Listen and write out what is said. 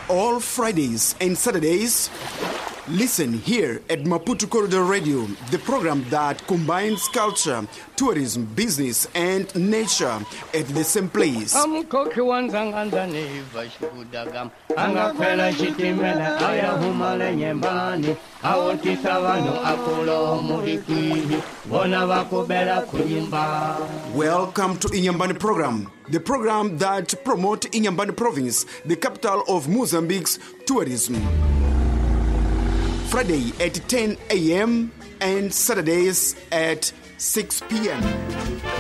all Fridays and Saturdays. Listen here at Maputo Corridor Radio, the program that combines culture, tourism, business, and nature at the same place. Welcome to Inyambani Program, the program that promotes Inyambani Province, the capital of Mozambique's tourism. Friday at 10 a.m. and Saturdays at 6 p.m.